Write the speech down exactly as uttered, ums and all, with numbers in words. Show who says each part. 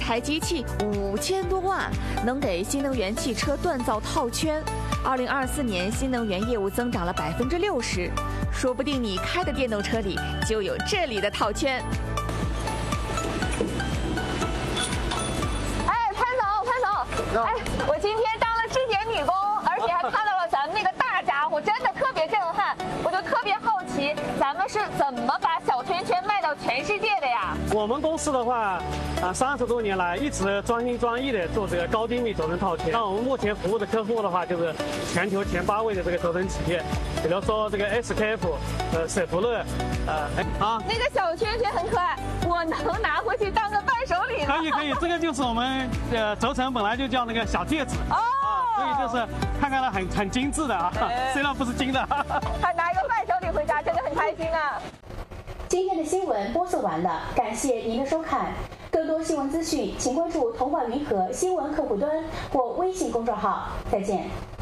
Speaker 1: 台机器五千多万，能给新能源汽车锻造套圈。二零二四年新能源业务增长了百分之六十，说不定你开的电动车里就有这里的套圈。
Speaker 2: 哎，潘总，潘总，哎，我今天当了质检女工，而且还看到了咱们那个大家伙，真的特别震撼。我就特别好奇，咱们是怎么把小圈圈卖到全世界的呀？
Speaker 3: 我们公司的话，啊，三十多年来一直专心专意的做这个高精密轴承套圈。那我们目前服务的客户的话，就是全球前八位的这个轴承企业，比如说这个 S K F， 呃，舍福乐，呃，啊，
Speaker 2: 那个小圈圈很可爱，我能拿回去当个伴手礼吗？
Speaker 3: 可以可以，这个就是我们呃轴承本来就叫那个小戒指哦，啊，所以就是看看了很很精致的啊，哎、虽然不是金的，
Speaker 2: 还拿一个伴手礼回家，真的很开心啊。
Speaker 4: 今天的新闻播送完了，感谢您的收看。更多新闻资讯，请关注童话云和新闻客户端或微信公众号。再见。